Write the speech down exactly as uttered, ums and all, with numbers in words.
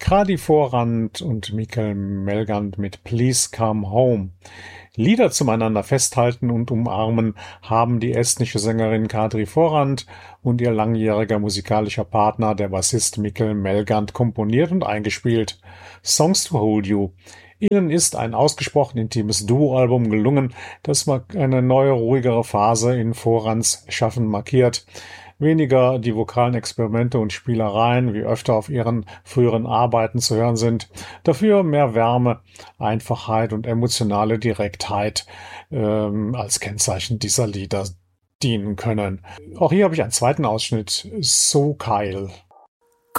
Kadi Vorrand und Mikkel Melgand mit Please Come Home. Lieder zum einander festhalten und umarmen haben die estnische Sängerin Kadri Forrand und ihr langjähriger musikalischer Partner, der Bassist Mikkel Melgand, komponiert und eingespielt. Songs to Hold You. Ihnen ist ein ausgesprochen intimes Duo-Album gelungen, das eine neue, ruhigere Phase in Forrands Schaffen markiert. Weniger die vokalen Experimente und Spielereien, wie öfter auf ihren früheren Arbeiten zu hören sind. Dafür mehr Wärme, Einfachheit und emotionale Direktheit ähm, als Kennzeichen dieser Lieder dienen können. Auch hier habe ich einen zweiten Ausschnitt. So Kyle.